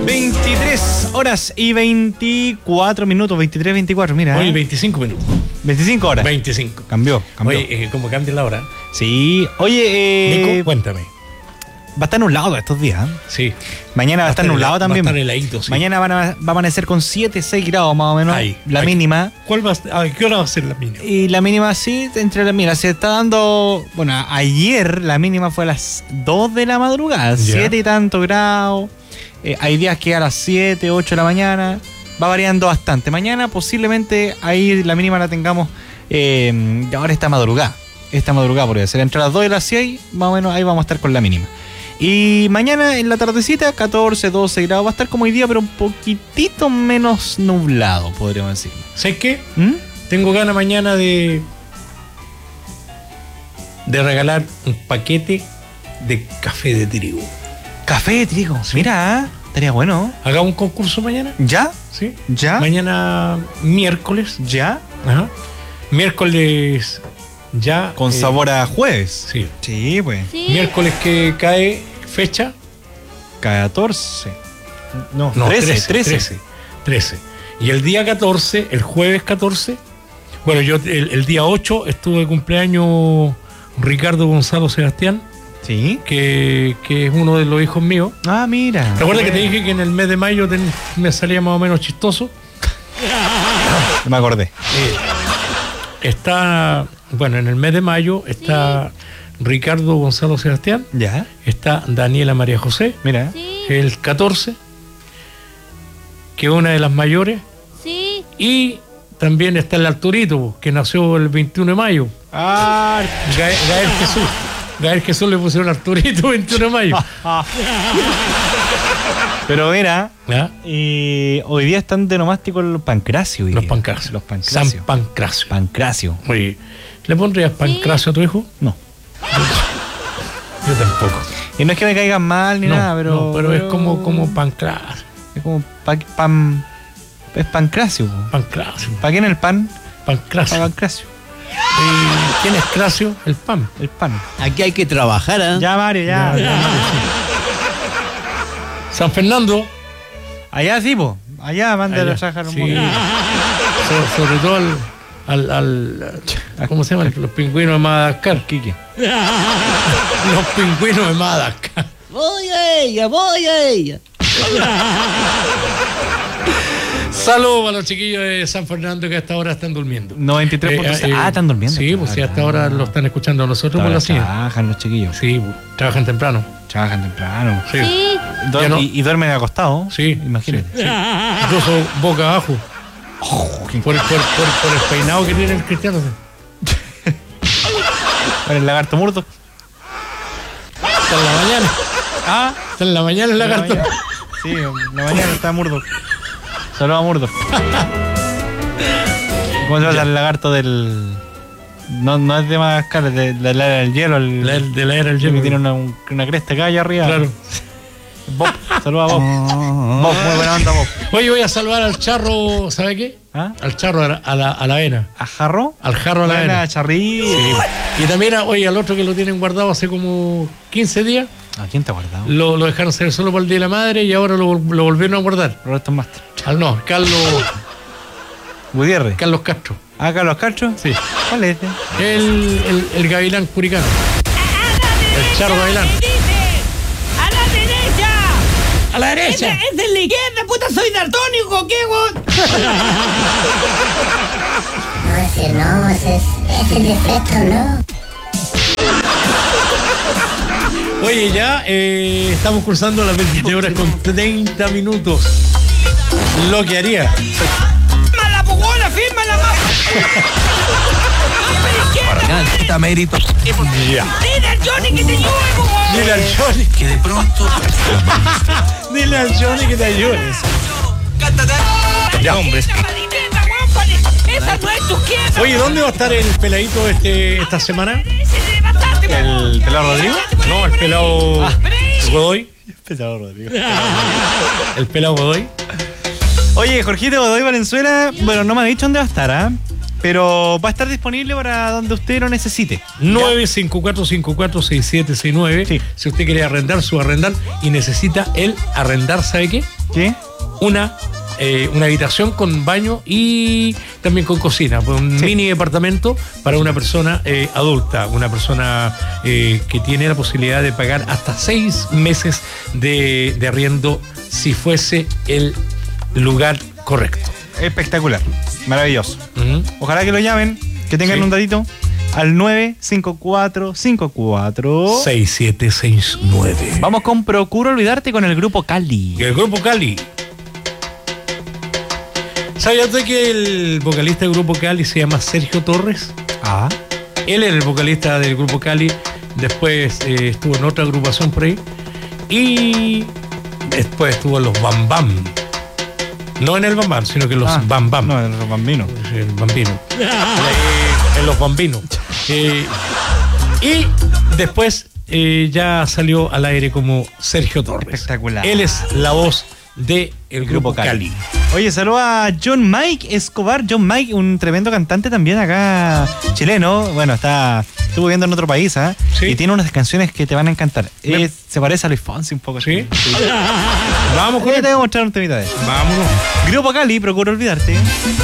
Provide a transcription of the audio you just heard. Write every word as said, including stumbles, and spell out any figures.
veintitrés horas y veinticuatro minutos, veintitrés, veinticuatro, mira. Oye, ¿eh? veinticinco minutos. veinticinco horas. veinticinco. Cambió, cambió. Oye, eh, ¿cómo cambia la hora? Sí, oye, eh, Nico, cuéntame. va a estar nublado estos días. ¿eh? Sí. Mañana va a estar nublado también. Va a estar heladito, sí. Mañana van a, va a amanecer con siete, seis grados más o menos. Ahí, la aquí. mínima. ¿Cuál va a, a qué hora va a ser la mínima? Y la mínima sí, entre la mira, se está dando. Bueno, ayer la mínima fue a las dos de la madrugada, siete y tanto grados. Eh, hay días que a las siete, ocho de la mañana. Va variando bastante. Mañana posiblemente ahí la mínima la tengamos. Eh, ahora esta madrugada. Esta madrugada podría ser entre las dos y las seis, más o menos ahí vamos a estar con la mínima. Y mañana en la tardecita, catorce, doce grados. Va a estar como hoy día, pero un poquitito menos nublado, podríamos decir. ¿Sabes qué? ¿Mm? Tengo ganas mañana de de regalar un paquete de café de trigo. Café de trigo. Mira, ¿eh? Estaría bueno. ¿Hagamos un concurso mañana? ¿Ya? Sí. ¿Ya? Mañana miércoles. ¿Ya? Ajá. Miércoles ya. Con eh, sabor a jueves. Sí. Sí, pues. Sí. Miércoles que cae fecha. catorce. No, No, trece, trece, trece. trece. trece. Y el día catorce, el jueves catorce. Bueno, yo el, el día ocho estuve de cumpleaños Ricardo Gonzalo Sebastián, Sí. que, que es uno de los hijos míos. Ah, mira. ¿Recuerdas que te dije que en el mes de mayo ten- me salía más o menos chistoso? Me acordé. Eh, está, bueno, en el mes de mayo está Ricardo Gonzalo Sebastián, ¿Ya? está Daniela María José, Mira. Sí, el catorce, que es una de las mayores, sí. y también está el Arturito, que nació el veintiuno de mayo. Ah, Gael, Gael Jesús. Gael Jesús le pusieron Arturito veintiuno de mayo. pero mira, ¿Ya? y hoy día están de nomásticos los pancracio. hoy Los día. Pancracio. Los pancracio. San Pancracio. Pancracio. Oye, ¿le pondrías Pancracio a tu hijo? No. Yo tampoco. Y no es que me caigan mal ni no, nada, pero. no, pero es como, como Pancracio. Es como pa- pan. Es pancracio. po. Pancracio. ¿Para quién el pan? Para Pancracio. pancracio. ¿Y quién es Cracio? El pan. El pan. Aquí hay que trabajar, ¿ah? Ya, Mario, ya. Ya. ya, Mario, sí. San Fernando. Allá sí, po. Allá mándalo a Allá, trabajar un sí. poquito. So- sobre todo al, al, al- ¿cómo se llaman? Los pingüinos de Madagascar. Quique. Los pingüinos de Madagascar. Voy a ella, voy a ella. Saludos a los chiquillos de San Fernando que hasta ahora están durmiendo. noventa y tres punto seis. Eh, eh, ah, están durmiendo. Sí, pues sí, hasta ahora lo están escuchando a nosotros por la cien. Trabajan los chiquillos. Sí, pues, trabajan temprano. Trabajan temprano. Sí. Sí. Duer- Ya no. y, y duermen acostados. Sí. Imagínate. Sí. Incluso boca abajo. Por, por, por, por el peinado que tiene el cristiano. Bueno, el lagarto murdo. Está en la mañana. Ah, Está en la mañana el lagarto. la mañana. Sí, en la mañana está murdo. Saludos a murdo. ¿Cómo se llama el lagarto del. No, no es de Madagascar, es de, de la era del hielo. El, La- de la era del el hielo. que tiene una, un- una cresta acá allá arriba. Claro. Bob. Saludos a Bob. Bob, muy buena onda, Bob. Oye, voy a saludar al charro, ¿sabe qué? ¿Ah? Al charro a la, a la, a la avena. ¿A Jarro? Al jarro a la Buena, avena. Charrí. Sí. Y también, a- oye, al otro que lo tienen guardado hace como quince días, ¿A quién te ha guardado? lo, lo dejaron ser solo para el Día de la Madre y ahora lo, lo volvieron a guardar. Roberto Master. Al no, Carlos, Gutiérrez. Carlos Castro. ¿Ah, Carlos Castro? Sí. ¿Cuál es este? El, el, el gavilán curicano. El charro gavilán. ¡A la derecha! ¡A la ¡Es de, derecha! es de la izquierda, puta! ¡Soy daltónico! ¿Qué, weón? No, ese no, ese es, ese es defecto, ¿no? Oye, ya eh, estamos cruzando las veintisiete horas con treinta minutos. Lo que haría. ¡Mala pugona! ¡Fírmala, más! Garganta, mérito. Ya. ¡Dile al Johnny que te ayude, weón! Dile al Johnny. Que de pronto. Dile al Johnny que te ayude. Ya, hombre. ¡Esa patineta, weón! pare- ¡Esa no es tu quieta! Oye, ¿dónde va a estar el peladito este, esta semana? ¡Ese levantate, weón! ¿El pelado Rodrigo? No, el pelado Godoy. Pelado Rodrigo. El pelado Godoy. Oye, Jorgito Godoy Valenzuela, bueno, no me ha dicho dónde va a estar, ¿ah? Pero va a estar disponible para donde usted lo necesite. nueve cinco cuatro cinco cuatro seis siete seis nueve. Sí. Si usted quiere arrendar su arrendar y necesita el arrendar, ¿sabe qué? ¿Qué? Una, eh, una habitación con baño y también con cocina. Pues un Sí. mini departamento para una persona eh, adulta, una persona eh, que tiene la posibilidad de pagar hasta seis meses de, de arriendo si fuese el lugar correcto. Espectacular. Maravilloso. Ujú. Ojalá que lo llamen, que tengan Sí. un datito al nueve cinco cuatro cinco cuatro. seis siete seis nueve. Vamos con Procuro Olvidarte con el grupo Cali. Y el grupo Cali. ¿Sabías usted que el vocalista del grupo Cali se llama Sergio Torres? Ah. Él era el vocalista del grupo Cali, después eh, estuvo en otra agrupación por ahí y después estuvo en los Bam Bam. No en el Bam Bam, sino que en los Ah, Bam Bam. No, en los bambinos. El bambino. Eh, en los bambinos. Eh, y después eh, ya salió al aire como Sergio Torres. Espectacular. Él es la voz del grupo, Grupo Cali. Cali. Oye, saluda a John Mike Escobar. John Mike, un tremendo cantante también acá chileno. Bueno, está estuvo viviendo en otro país, ¿ah? Sí. Y tiene unas canciones que te van a encantar. Me- Eh, se parece a Luis Fonsi un poco. ¿Sí? Vamos con Oye, él. te voy a mostrar un temita de él. Vámonos. Grupo Cali, Procuro Olvidarte.